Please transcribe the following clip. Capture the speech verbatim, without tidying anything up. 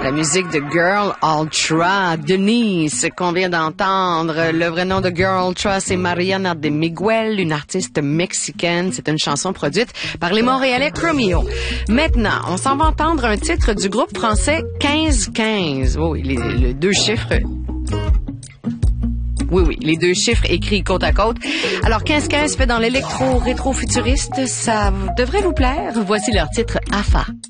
La musique de Girl Ultra, Denise, qu'on vient d'entendre. Le vrai nom de Girl Ultra, c'est Mariana de Miguel, une artiste mexicaine. C'est une chanson produite par les Montréalais Chromeo. Maintenant, on s'en va entendre un titre du groupe français quinze quinze. Oh, les, les deux chiffres... Oui, oui, les deux chiffres écrits côte à côte. Alors, quinze quinze fait dans l'électro-rétro-futuriste, ça devrait vous plaire. Voici leur titre A F A.